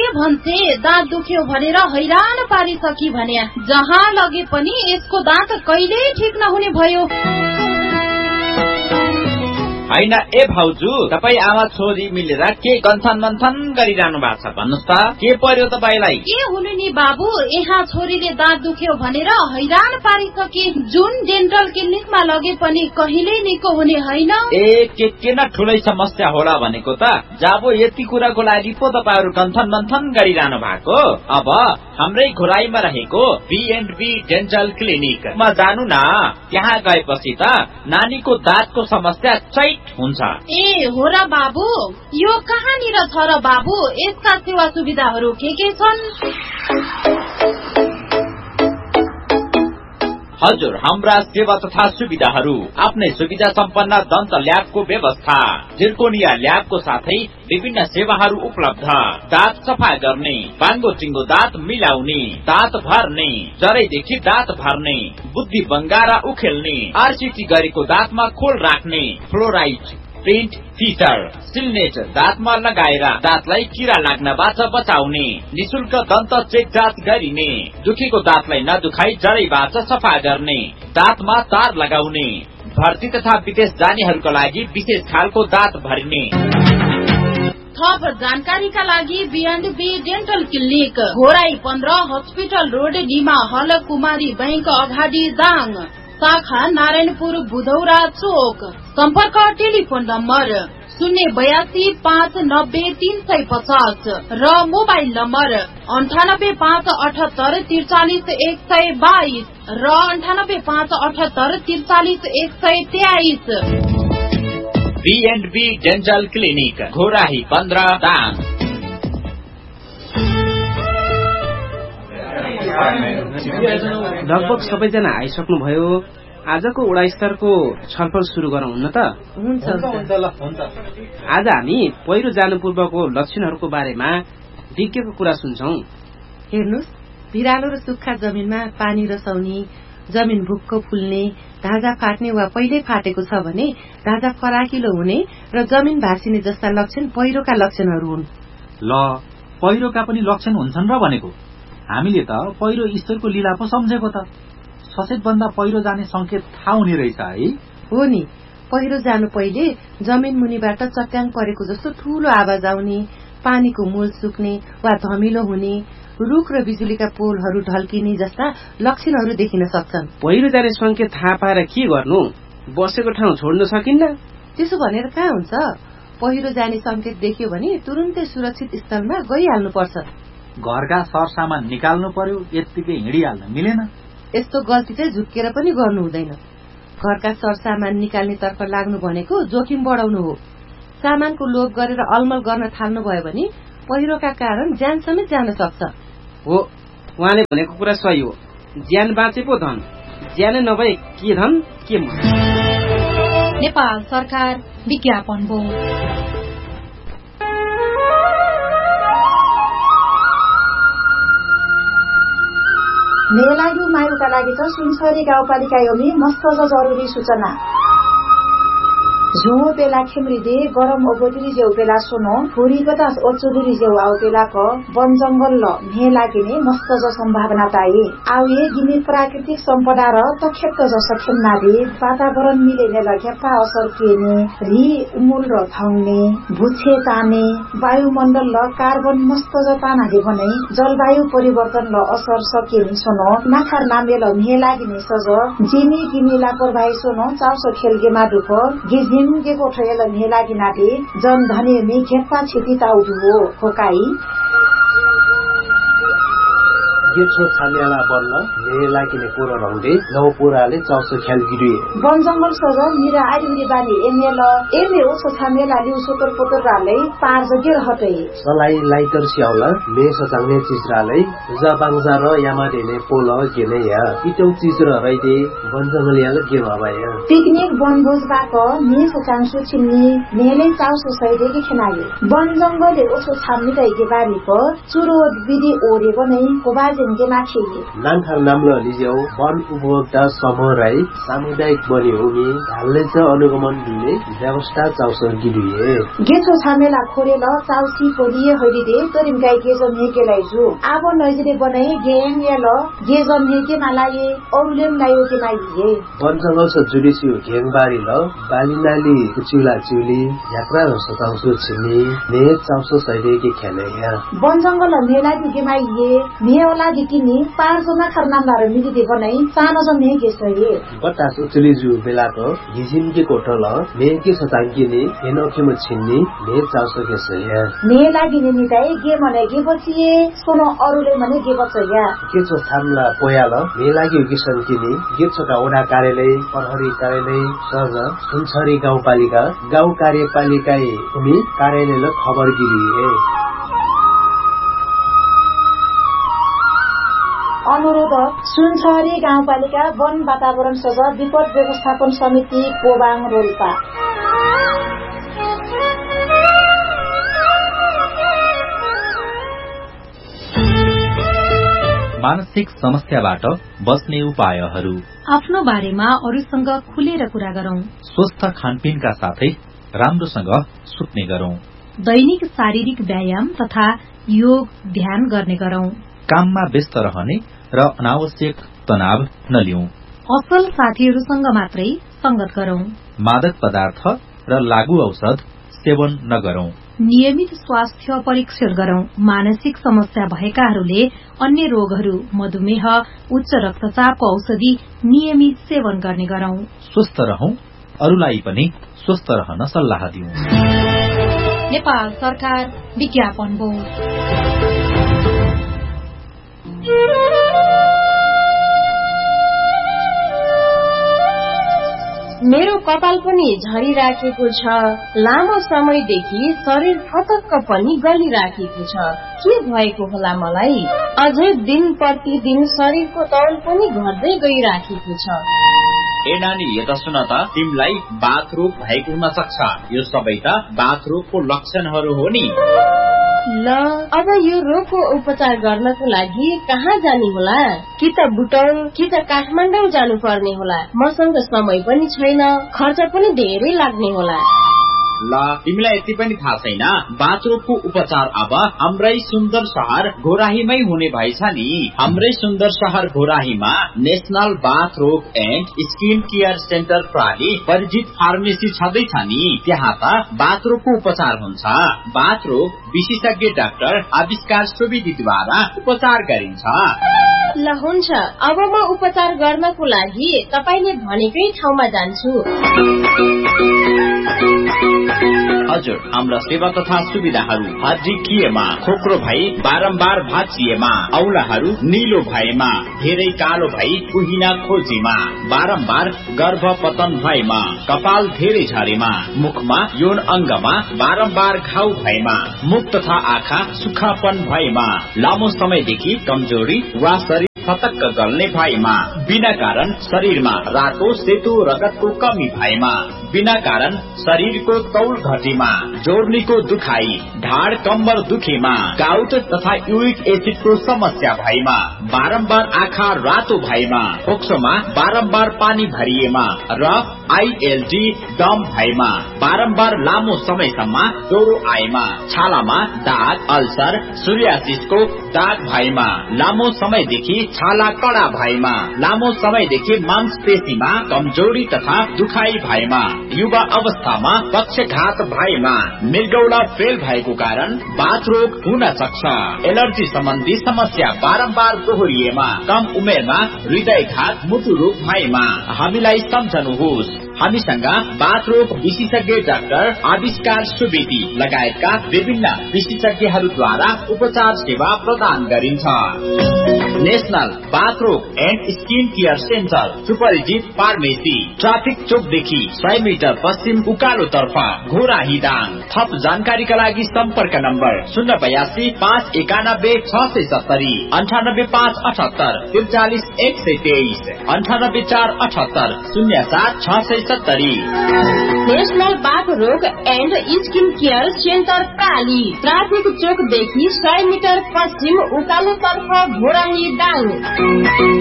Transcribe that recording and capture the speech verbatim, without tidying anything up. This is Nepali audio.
के भन्छे दाँत दुख्यो भनेर हैरान पारिसकी भने जहाँ लगे पनि यसको दाँत कहिले ठिक नहुने भयो। हैन ए भाउजू, तपाई आमा छोरी मिलेर के गन्थन मन्थन गरिरहनु भएको छ भन्नुस् त, के पर्यो तपाईलाई? के हुनु नि बाबु, यहाँ छोरीले दाँत दुख्यो भनेर हैरान पारिसके। जुन डेन्टल क्लिनिकमा लगे पनि कहिले निको हुने हैन। ए के के न ठुलै समस्या होला भनेको त। जाबो यति कुराको लागि पो तपाईहरु गन्थन मन्थन गरिरहनु भएको। अब हाम्रै घोराईमा रहेको बी एन्ड बी डेन्टल क्लिनिकमा जानु न। त्यहाँ गएपछि त नानीको दाँतको समस्या चै हुन्छ। ए हो र बाबु, यो कहाँनिर छ र बाबु? यसका सेवा सुविधाहरू के के छन्? हजुर, हाम्रा सेवा तथा सुविधाहरू आफ्नै सुविधा सम्पन्न दन्त ल्याबको व्यवस्था, जिर्कोनिया ल्याबको साथै विभिन्न सेवाहरू उपलब्ध। दाँत सफा गर्ने, बाङ्गो टिङ्गो दाँत मिलाउने, दाँत भर्ने, जरैदेखि दाँत भर्ने, बुद्धि बङ्गारा उखेल्ने, आरसीटी गरेको दाँतमा खोल राख्ने, फ्लोराइड, पेन्ट, फिटर, सिलनेट दाँतमा लगाएर दाँतलाई किरा लाग्नबाट बचाउने, निशुल्क दन्त चेक जाँच गरिने, दुखेको दाँतलाई नदुखाई जरैबाट सफा गर्ने, दाँतमा तार लगाउने, भर्ती तथा विदेश जानेहरूका लागि विशेष खालको दाँत भरिने। थप जानकारीका लागि be and be dental clinic, Ghorahi पन्ध्र, हस्पिटल रोड, निमा हल, कुमारी बैंक अगाडि दाङ, शाखा नारायणपुर बुधौरा चोक। सम्पर्क टेलिफोन नम्बर शून्य बयासी पाँच नब्बे तीन सय पचास र मोबाइल नम्बर अन्ठानब्बे पाँच अठहत्तर त्रिचालिस एक सय बाइस र अन्ठानब्बे पाँच अठहत्तर त्रिचालिस एक सय तेइस। Be and be dental clinic, Ghorahi पन्ध्र, दाङ। लगभग सबैजना आइसक्नुभयो। आजको वडा स्तरको छलफल सुरु गरौँ न त। हुन्छ। आज हामी पहिरो जानु पूर्वको लक्षणहरूको बारेमा विज्ञको कुरा सुन्छौं। हेर्नुस्, भिरालो र सुक्खा जमिनमा पानी रसाउने, जमिन भुक्क फुल्ने, ढाँचा फाट्ने वा पहिल्यै फाटेको छ भने ढाँचा फराकिलो हुने र जमिन भाँसिने जस्ता लक्षण पहिरोका लक्षणहरू हुन्। ल, पहिरोका पनि लक्षण हुन्छन् र भनेको। हामीले त पहिरो ईश्वरको लीला पो सम्झेको त। सचेत भन्दा पहिरो जाने संकेत थाहा हुने रहेछ है। हो नि, पहिरो जानु पहिले जमिन मुनिबाट चट्याङ परेको जस्तो ठूलो आवाज आउने, पानीको मूल सुक्ने वा धमिलो हुने, रुख र बिजुलीका पोलहरू ढल्किने जस्ता लक्षणहरू देखिन सक्छन्। पहिरो जाने संकेत थाहा पाएर के गर्नु? बसेको ठाउँ छोड्न सकिन्न? त्यसो भनेर कहाँ हुन्छ? पहिरो जाने संकेत देखियो भने तुरुन्तै सुरक्षित स्थलमा गइहाल्नु पर्छ। घरका सरसामान निकाल्नु पर्यो, यत्तिकै हिँडिहाल्न मिलेन। यस्तो गल्ती चाहिँ झुक्केर पनि गर्नु हुँदैन। घरका सरसामान निकाल्ने तर्फ लाग्नु भनेको जोखिम बढाउनु हो। सामानको लोभ गरेर अलमल गर्न थाल्नु भयो भने पहिरोका कारण ज्यान समेत जान सक्छ। हो, उहाँले भनेको कुरा सही हो। ज्यान बाँचे पो धन, ज्यान नभए के धन के मन। नेपाल सरकार विज्ञापन बोर्ड। मेलायु मायुका लागि त सुनसरी गाउँपालिका योमी मस्त जरुरी सूचना। झुमो बेला खेम्रिदे गरम ओगोदरी जेउ बेला सोनो फुरी पचास ओचुदरी जेउ आउ बेला क वन जंगल ल मे लागिने मस्त ज सम्भावना ताई आउ ये गिनी प्राकृतिक सम्पदा र तखेत ज सखेन्नादे वातावरण मिलेने लग्यापा असर केने रि उमुल र थाउने भुछे ताने वायुमण्डल ल कार्बन मस्त ज तानादे बनै जलवायु परिवर्तन ल असर सकेनी सोनो नाखार नामे ल मे लागिने सज जिमी गिमी लापरवाही सोनो चाउसो खेलगे माडुक गिजिम के कोठेल मेला गिनाटे जन धने मे खेप्पा छिपी ताउदु खोकाई गेछो छामियाला बल्ल मेला किने पुरो रंगे नौ पुराले चौसो ख्याल गिरी वन जंगल सज मिरा आइरी बानी एमेल एमे ओसो छामियाला लिउ सोतर पोतर राले पार जगे हटे सलाई लाइटर स्याउला मे सचाउने चिजराले जबाङजा र यामा देने पोल गेने या इटौ चिज र रैदे वन जंगल याल के भबाया पिकनिक वनभोज बाक मे सचाङसु छिन्नी मेले चाउसो सैदे के खनाले वन जंगलले ओसो छाम्नी दैके बारी प चुरो विधि ओरेको नै कोबाजे गेमा खेले नाङखाल नाम्लो लिज्याउ वन उपभोक्ता समूह राई सामुदायिक बनी हुने ढाल्ने छ अनुगमन दिने व्यवस्था चाउसर गिरिए गेछो छामेला खोरेल चाउसी पोलिए हरिदे तरिम गाई गेजम हेकेलाई जु आब नजिरे बनाए गेम याल गेजम हेके मालाए औलेम लायो के माइए वन जंगल स जुडिसी घेङबारी ल बालिनाली कुचिला चुली यात्रा सताउँसु छिनी ने चाउसो सैले के खेले या वन जंगल मेला दिके माइए मेला दिकिनी पार जना खरनाम लार मिली दे बनाई सानो जन ने के सये बतास उचली जु बेलाको घिजिन के कोठल ने के सतांगिनी एनोखे म छिन्नी ने चाउसो के सये ने लागिने निताई गे मने गे बचिए सोनो अरुले मने गे बचया के छ थामला पोयाल ने लागि कि सन्किनी गे छका ओडा कार्यालय प्रहरी कार्यालय सज सुनसरी गाउँपालिका गाउँ कार्यपालिका उनी कार्यालयले खबर गिरिए अनुरोध सुनसरी गाउँपालिका वन वातावरण सज विपद व्यवस्थापन समिति कोबाङ रोल्पा मानसिक समस्याबाट बस्ने उपायहरू आफ्नो बारेमा अरूसँग खुलेर कुरा गरौं स्वस्थ खानपिनका साथै राम्रोसँग सुत्ने गरौं दैनिक शारीरिक व्यायाम तथा योग ध्यान गर्ने गरौं काममा व्यस्त रहने र अनावश्यक तनाव नलिउँ असल साथीहरूसँग मात्रै संगत गरौं मादक पदार्थ र लागू औषध सेवन नगरौं नियमित स्वास्थ्य परीक्षण गरौं मानसिक समस्या भएकाहरूले अन्य रोगहरू मधुमेह उच्च रक्तचापको औषधि नियमित सेवन गर्ने गरौं स्वस्थ रहौं अरूलाई पनि स्वस्थ रहन सल्लाह दिउँ नेपाल सरकार विज्ञापन बोर्ड मेरो कपाल पनि झरिराखेको छ लामो समयदेखि शरीर फतक्क पनि गलिराखेको छ के भएको होला मलाई अझै दिन प्रतिदिन शरीरको तौल पनि घट्दै गइराखेको छ ए नानी यता सुन त तिमीलाई बाथ रोग भएको हुन सक्छ यो सबै त बाथ रोगको लक्षणहरू हो नि ल अब यो रोगको उपचार गर्नको लागि कहाँ जाने होला कि त बुटौल कि त काठमाडौँ जानु पर्ने होला मसँग समय पनि छैन खर्च पनि धेरै लाग्ने होला ल तिमीलाई यति पनि थाहा छैन बाथ रोगको उपचार अब हाम्रै सुन्दर शहर घोराहीमै हुने भएछ नि हाम्रै सुन्दर शहर घोराहीमा नेशनल बाथ रोग एन्ड स्किन केयर सेन्टर प्रणाली परिचित फार्मेसी छँदैछ नि त्यहाँ त बाथ रोगको उपचार हुन्छ बाथ रोग विशेषज्ञ डाक्टर आविष्कार सुवेदीद्वारा उपचार गरिन्छ ल हुन्छ अब म उपचार गर्नको लागि तपाईले भनेकै ठाउँमा जान्छु हजुर हाम्रा सेवा तथा सुविधाहरू हड्डी किएमा खोक्रो भई बारम्बार भाँचिएमा औलाहरू निलो भएमा धेरै कालो भई कुहिना खोजीमा बारम्बार गर्भ पतन भएमा कपाल धेरै झरेमा मुखमा यौन अंगमा बारम्बार घाउ भएमा मुख तथा आँखा सुक्खापन भएमा लामो समयदेखि कमजोरी वा शरीर फतक्क गल्ने भएमा बिना कारण शरीरमा रातो सेतो रगतको कमी भएमा बिना कारण शरीरको तौल घटेमा जोर्नीको दुखाई ढाड कम्बर दुखेमा गाउट तथा युरिक एसिडको समस्या भएमा बारम्बार आँखा रातो भएमा फोक्सोमा बारम्बार पानी भरिएमा र आईएलडी दम भएमा बारम्बार लामो समयसम्म ज्वरो आएमा छालामा दाग अल्सर सोरियासिसको दाग भएमा लामो समयदेखि छाला कडा भएमा लामो समयदेखि मांसपेशीमा कमजोरी तथा दुखाई भएमा युवा अवस्थामा पक्षघात भएमा मृगौला फेल भएको कारण बाथ रोग हुन सक्छ एलर्जी सम्बन्धी समस्या बारम्बार दोहोरिएमा कम उमेरमा हृदयघात मुटु रोग भएमा हामीलाई सम्झनुहोस् हामीसँग बाथ रोग विशेषज्ञ डाक्टर आविष्कार सुवेदी लगायतका विभिन्न विशेषज्ञहरूद्वारा उपचार सेवा प्रदान गरिन्छ नेशनल बाथ रोग एन्ड स्किन केयर सेन्टर सुपरिचित फार्मेसी ट्राफिक चोकदेखि सय मिटर पश्चिम उकालो तर्फ घोराही दाङ थप जानकारीका लागि सम्पर्क नम्बर शून्य बयासी पाँच एकानब्बे छ सय सत्तरी अन्ठानब्बे पाँच अठहत्तर त्रिचालिस एक सय तेइस अन्ठानब्बे चार अठहत्तर शून्य सात छ सय सत्तरी। नेशनल बाथ रोग and skin care centre प्राली traffic चोकदेखि सय मिटर पश्चिम उकालोतर्फ घोराही दाङ।